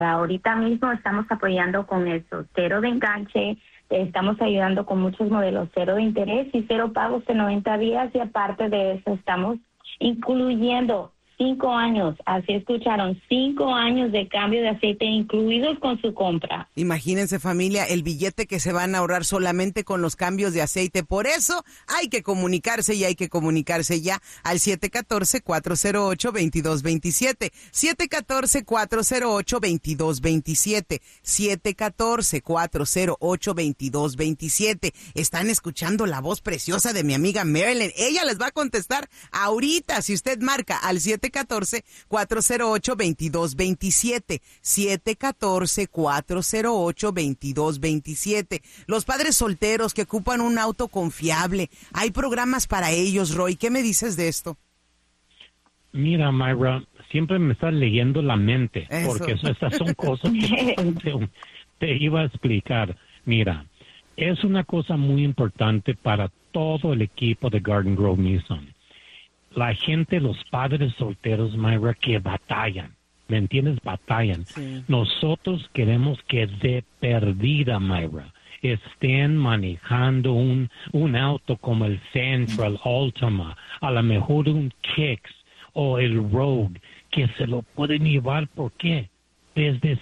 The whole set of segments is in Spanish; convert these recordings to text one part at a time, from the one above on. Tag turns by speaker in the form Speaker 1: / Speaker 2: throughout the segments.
Speaker 1: Ahorita mismo estamos apoyando con eso, 0 de enganche, estamos ayudando con muchos modelos, 0 de interés y 0 pagos de 90 días y aparte de eso estamos incluyendo 5 años, así escucharon, 5 años de cambio de aceite incluidos con su compra.
Speaker 2: Imagínense, familia, el billete que se van a ahorrar solamente con los cambios de aceite. Por eso hay que comunicarse y hay que comunicarse ya al 714-408-2227. 714-408-2227. 714-408-2227. Están escuchando la voz preciosa de mi amiga Marilyn. Ella les va a contestar ahorita si usted marca al 714-408-2227. 714-408-2227. Los padres solteros que ocupan un auto confiable, hay programas para ellos, Roy. ¿Qué me dices de esto?
Speaker 3: Mira, Mayra, siempre me estás leyendo la mente, porque estas son cosas que te iba a explicar. Mira, es una cosa muy importante para todo el equipo de Garden Grove Nissan. La gente, los padres solteros, Mayra, que batallan, ¿me entiendes? Batallan. Sí. Nosotros queremos que de perdida, Mayra, estén manejando un auto como el Sentra, el Altima, a lo mejor un Kicks o el Rogue, que se lo pueden llevar, ¿por qué? Desde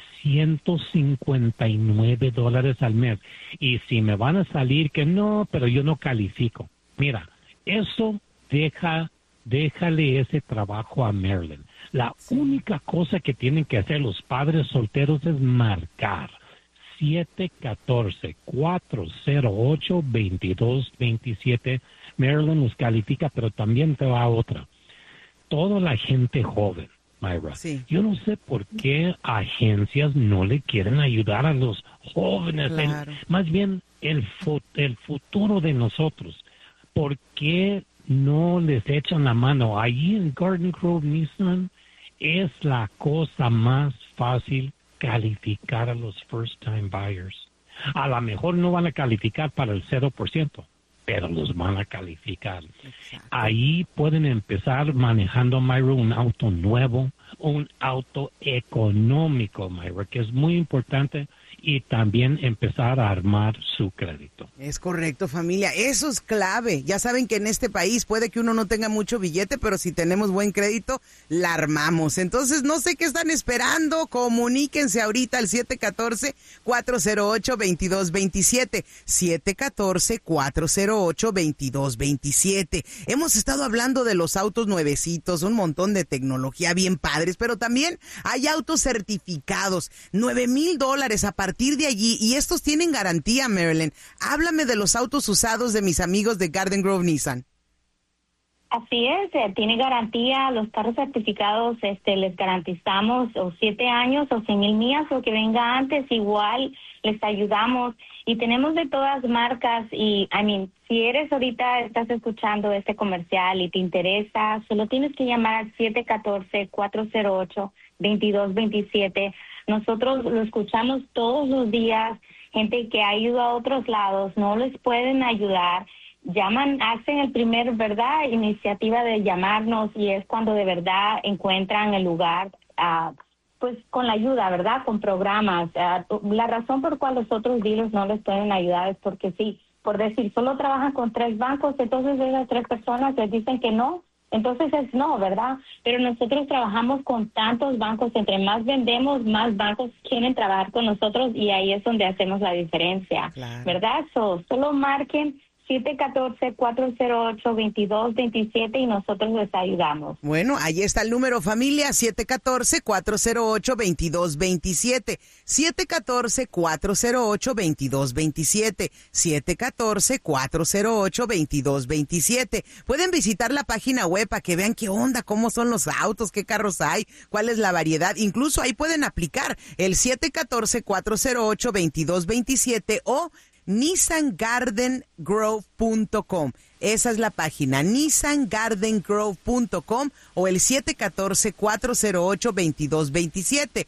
Speaker 3: $159 al mes. Y si me van a salir que no, pero yo no califico. Mira, eso déjale ese trabajo a Marilyn. La única cosa que tienen que hacer los padres solteros es marcar 714-408-2227. Marilyn nos califica, pero también te va a otra. Toda la gente joven, Mayra. Sí. Yo no sé por qué agencias no le quieren ayudar a los jóvenes. Claro. Más bien el futuro de nosotros. ¿Por qué no les echan la mano? Allí en Garden Grove Nissan es la cosa más fácil calificar a los first time buyers. A lo mejor no van a calificar para el 0%, pero los van a calificar. Exacto. Ahí pueden empezar manejando, Mayra, un auto nuevo, un auto económico, Mayra, que es muy importante, y también empezar a armar su crédito.
Speaker 2: Es correcto, familia. Eso es clave. Ya saben que en este país puede que uno no tenga mucho billete, pero si tenemos buen crédito, la armamos. Entonces, no sé qué están esperando. Comuníquense ahorita al 714-408-2227. 714-408-2227. Hemos estado hablando de los autos nuevecitos, un montón de tecnología bien padres, pero también hay autos certificados, $9,000 a partir de allí, y estos tienen garantía, Marilyn. Háblame de los autos usados de mis amigos de Garden Grove Nissan.
Speaker 1: Así es, tiene garantía, los carros certificados, les garantizamos o 7 años o 100,000 millas, o que venga antes, igual les ayudamos, y tenemos de todas marcas. Y, si eres ahorita, estás escuchando este comercial y te interesa, solo tienes que llamar al 714-408-2227. Nosotros lo escuchamos todos los días, gente que ha ido a otros lados, no les pueden ayudar, llaman, hacen el primer, ¿verdad?, iniciativa de llamarnos, y es cuando de verdad encuentran el lugar, pues con la ayuda, ¿verdad?, con programas. La razón por cual los otros dealers no les pueden ayudar es porque sí, por decir, solo trabajan con 3 bancos, entonces esas 3 personas les dicen que no. Entonces es no, ¿verdad? Pero nosotros trabajamos con tantos bancos, entre más vendemos, más bancos quieren trabajar con nosotros, y ahí es donde hacemos la diferencia, claro, ¿verdad? Solo marquen 714-408-2227 y nosotros les ayudamos.
Speaker 2: Bueno, ahí está el número, familia, 714-408-2227. 714-408-2227. 714-408-2227. Pueden visitar la página web para que vean qué onda, cómo son los autos, qué carros hay, cuál es la variedad. Incluso ahí pueden aplicar el 714-408-2227 o NissanGardenGrove.com. Esa es la página, NissanGardenGrove.com, o el 714-408-2227.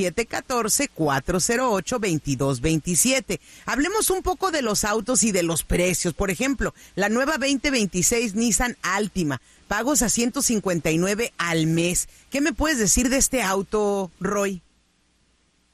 Speaker 2: 714-408-2227. Hablemos un poco de los autos y de los precios. Por ejemplo, la nueva 2026 Nissan Altima, pagos a $159 al mes. ¿Qué me puedes decir de este auto, Roy?